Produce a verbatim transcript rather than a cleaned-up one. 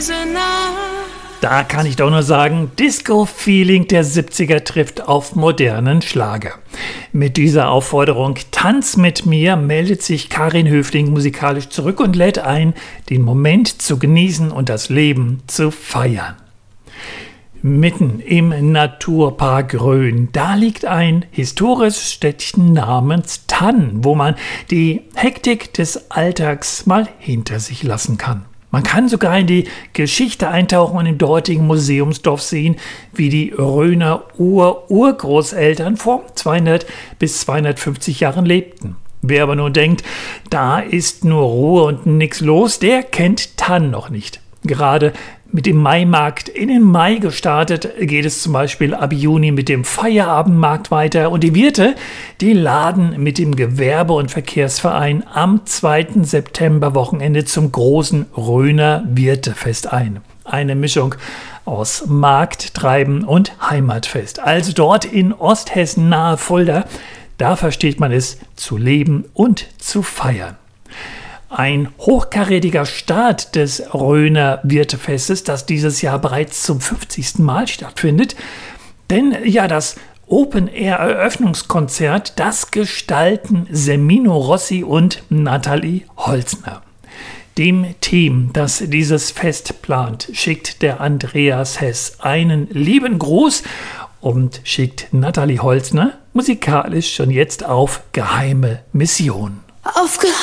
diese Nacht. Da kann ich doch nur sagen, Disco-Feeling der siebziger trifft auf modernen Schlager. Mit dieser Aufforderung Tanz mit mir meldet sich Karin Höfling musikalisch zurück und lädt ein, den Moment zu genießen und das Leben zu feiern. Mitten im Naturpark Rhön, da liegt ein historisches Städtchen namens Thann, wo man die Hektik des Alltags mal hinter sich lassen kann. Man kann sogar in die Geschichte eintauchen und im dortigen Museumsdorf sehen, wie die Rhöner Ur-Urgroßeltern vor zweihundert bis zweihundertfünfzig Jahren lebten. Wer aber nur denkt, da ist nur Ruhe und nichts los, der kennt Thann noch nicht. Gerade mit dem Maimarkt in den Mai gestartet, geht es zum Beispiel ab Juni mit dem Feierabendmarkt weiter und die Wirte, die laden mit dem Gewerbe- und Verkehrsverein am zweiten September-Wochenende zum großen Rhöner Wirtefest ein. Eine Mischung aus Markttreiben und Heimatfest. Also dort in Osthessen nahe Fulda, da versteht man es zu leben und zu feiern. Ein hochkarätiger Start des Rhöner Wirtefestes, das dieses Jahr bereits zum fünfzigsten Mal stattfindet. Denn ja, das Open-Air-Eröffnungskonzert, das gestalten Semino Rossi und Nathalie Holzner. Dem Team, das dieses Fest plant, schickt der Andreas Hess einen lieben Gruß und schickt Nathalie Holzner musikalisch schon jetzt auf geheime Mission. Auf geheime